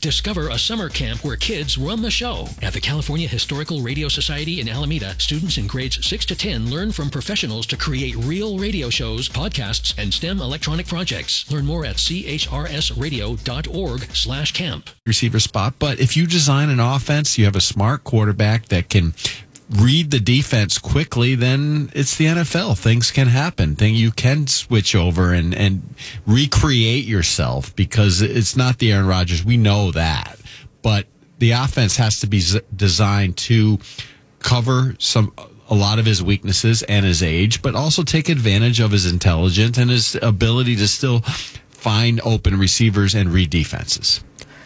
Discover a summer camp where kids run the show. At the California Historical Radio Society in Alameda, students in grades 6 to 10 learn from professionals to create real radio shows, podcasts, and STEM electronic projects. Learn more at chrsradio.org/camp. Receiver spot, but if you design an offense, you have a smart quarterback that can read the defense quickly, then it's the NFL. Things can happen. You can switch over and recreate yourself, because it's not the Aaron Rodgers. We know that. But the offense has to be designed to cover a lot of his weaknesses and his age, but also take advantage of his intelligence and his ability to still find open receivers and read defenses.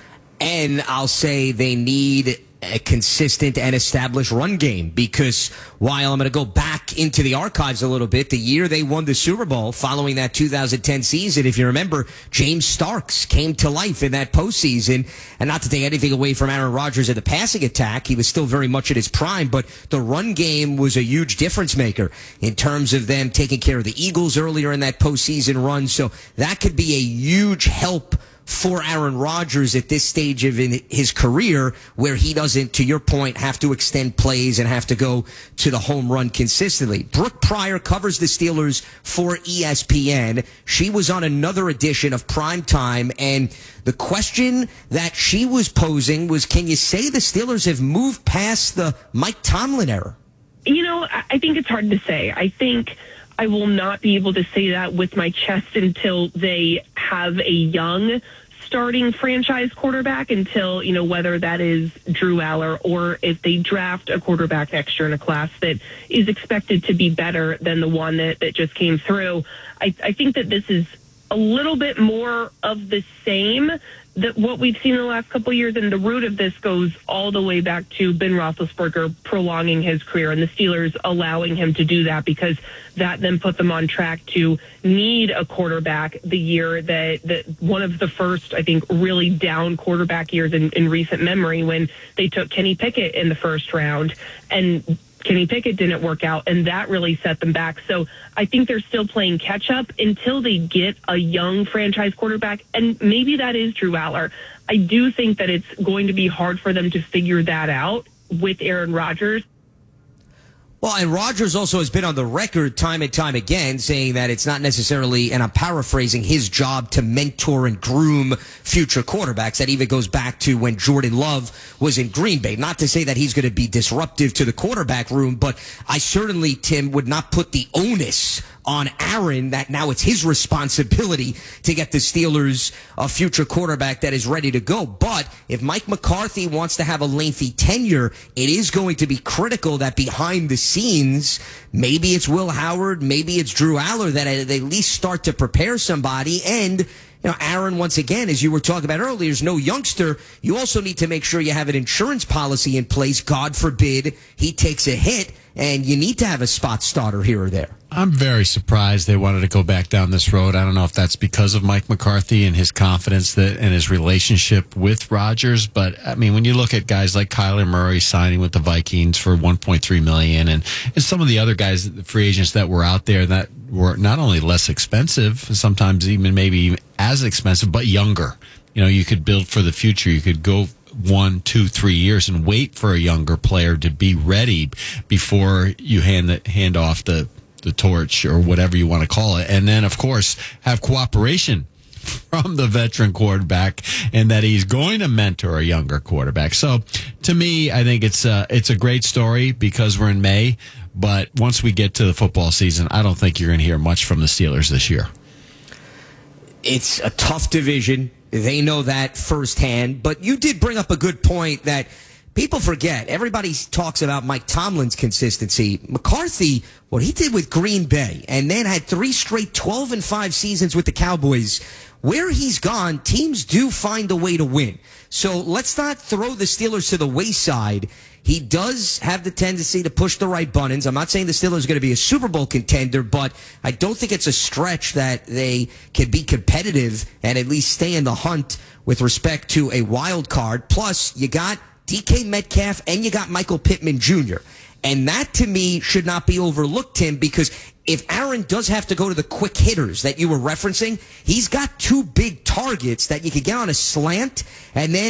And I'll say they need a consistent and established run game, because while I'm going to go back into the archives a little bit, the year they won the Super Bowl following that 2010 season, if you remember, James Starks came to life in that postseason. And not to take anything away from Aaron Rodgers in the passing attack, he was still very much at his prime, but the run game was a huge difference maker in terms of them taking care of the Eagles earlier in that postseason run. So that could be a huge help for Aaron Rodgers at this stage of his career, where he doesn't, to your point, have to extend plays and have to go to the home run consistently. Brooke Pryor covers the Steelers for ESPN. She was on another edition of Prime Time, and the question that she was posing was, can you say the Steelers have moved past the Mike Tomlin era? You know, I think it's hard to say. I think I will not be able to say that with my chest until they have a young starting franchise quarterback, until, you know, whether that is Drew Aller or if they draft a quarterback next year in a class that is expected to be better than the one that just came through. I think that this is a little bit more of the same that what we've seen in the last couple of years, and the root of this goes all the way back to Ben Roethlisberger prolonging his career and the Steelers allowing him to do that, because that then put them on track to need a quarterback the year that one of the first, I think, really down quarterback years in recent memory, when they took Kenny Pickett in the first round, and Kenny Pickett didn't work out, and that really set them back. So I think they're still playing catch-up until they get a young franchise quarterback, and maybe that is Drew Aller. I do think that it's going to be hard for them to figure that out with Aaron Rodgers. Well, and Rodgers also has been on the record time and time again saying that it's not necessarily, and I'm paraphrasing, his job to mentor and groom future quarterbacks. That even goes back to when Jordan Love was in Green Bay. Not to say that he's going to be disruptive to the quarterback room, but I certainly, Tim, would not put the onus on Aaron that now it's his responsibility to get the Steelers a future quarterback that is ready to go. But if Mike McCarthy wants to have a lengthy tenure, it is going to be critical that behind the scenes, maybe it's Will Howard, maybe it's Drew Aller, that at least start to prepare somebody. And Aaron, once again, as you were talking about earlier, is no youngster. You also need to make sure you have an insurance policy in place. God forbid he takes a hit, and you need to have a spot starter here or there. I'm very surprised they wanted to go back down this road. I don't know if that's because of Mike McCarthy and his confidence and his relationship with Rodgers. But, I mean, when you look at guys like Kyler Murray signing with the Vikings for $1.3 million and some of the other guys, the free agents that were out there that were not only less expensive, sometimes even maybe as expensive, but younger. You could build for the future. You could go 1, 2, 3 years and wait for a younger player to be ready before you hand off the torch or whatever you want to call it. And then, of course, have cooperation from the veteran quarterback and that he's going to mentor a younger quarterback. So to me, I think it's a great story because we're in May. But once we get to the football season, I don't think you're going to hear much from the Steelers this year. It's a tough division. They know that firsthand. But you did bring up a good point that people forget. Everybody talks about Mike Tomlin's consistency. McCarthy, what he did with Green Bay, and then had 3 straight 12-5 seasons with the Cowboys. Where he's gone, teams do find a way to win. So let's not throw the Steelers to the wayside. He does have the tendency to push the right buttons. I'm not saying the Steelers are going to be a Super Bowl contender, but I don't think it's a stretch that they can be competitive and at least stay in the hunt with respect to a wild card. Plus, you got DK Metcalf and you got Michael Pittman Jr. And that, to me, should not be overlooked, Tim, because if Aaron does have to go to the quick hitters that you were referencing, he's got 2 big targets that you could get on a slant, and then